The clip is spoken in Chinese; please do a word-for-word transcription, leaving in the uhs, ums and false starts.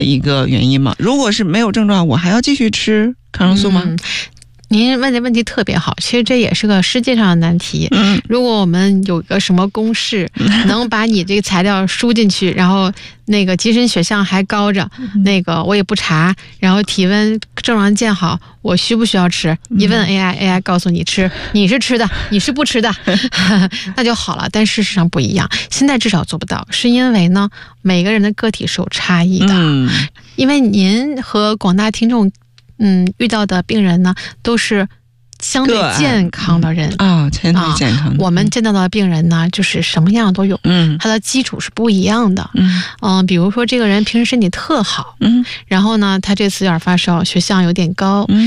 一个原因吗？如果是没有症状，我还要继续吃抗生素吗？ 嗯，您问的问题特别好，其实这也是个世界上的难题。 嗯， 如果我们有个什么公式，能把你这个材料输进去，然后那个自身血象还高着，那个我也不查，然后体温正常见好，我需不需要吃？一问 A I，A I 告诉你吃，你是吃的，你是不吃的，那就好了。但事实上不一样，现在至少做不到，是因为呢，每个人的个体是有差异的。 嗯， 因为您和广大听众。嗯，遇到的病人呢，都是相对健康的人啊，相对健康的。 我们见到的病人呢，就是什么样都有，嗯，他的基础是不一样的，嗯，呃、比如说这个人平时身体特好，嗯，然后呢，他这次有点发烧，血象有点高，嗯。